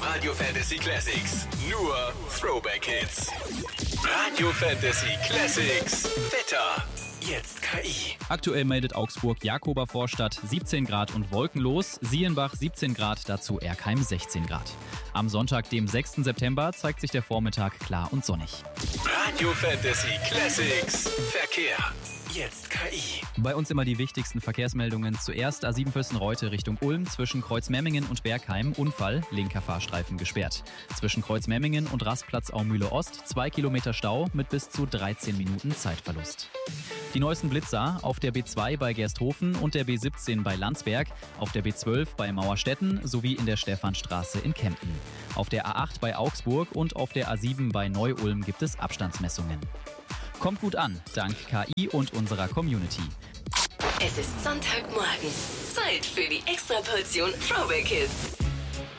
Radio Fantasy Classics. Nur Throwback Hits. Radio Fantasy Classics. Wetter. Jetzt KI. Aktuell meldet Augsburg Jakober Vorstadt 17 Grad und wolkenlos, Siehenbach 17 Grad, dazu Erkheim 16 Grad. Am Sonntag, dem 6. September, zeigt sich der Vormittag klar und sonnig. Radio Fantasy Classics. Verkehr. Jetzt KI. Bei uns immer die wichtigsten Verkehrsmeldungen. Zuerst A7 Vössenreute Richtung Ulm zwischen Kreuzmemmingen und Bergheim. Unfall, linker Fahrstreifen gesperrt. Zwischen Kreuzmemmingen und Rastplatz Aumühle Ost 2 Kilometer Stau mit bis zu 13 Minuten Zeitverlust. Die neuesten Blitzer auf der B2 bei Gersthofen und der B17 bei Landsberg, auf der B12 bei Mauerstetten sowie in der Stephanstraße in Kempten. Auf der A8 bei Augsburg und auf der A7 bei Neu-Ulm gibt es Abstandsmessungen. Kommt gut an, dank KI und unserer Community. Es ist Sonntagmorgen. Zeit für die Extraportion Throwback Hits.